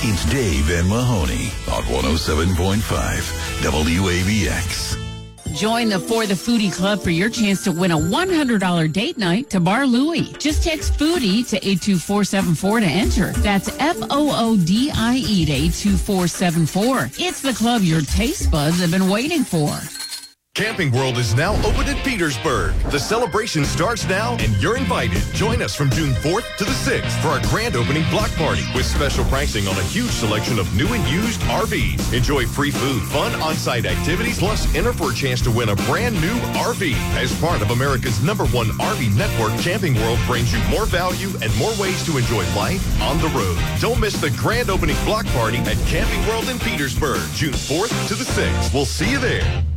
It's Dave and Mahoney on 107.5 WABX. Join the For the Foodie Club for your chance to win a $100 date night to Bar Louie. Just text Foodie to 82474 to enter. That's FOODIE to 82474. It's the club your taste buds have been waiting for. Camping World is now open in Petersburg. The celebration starts now, and you're invited. Join us from June 4th to the 6th for our grand opening block party with special pricing on a huge selection of new and used RVs. Enjoy free food, fun on-site activities, plus enter for a chance to win a brand new RV. As part of America's #1 RV network, Camping World brings you more value and more ways to enjoy life on the road. Don't miss the grand opening block party at Camping World in Petersburg, June 4th to the 6th. We'll see you there.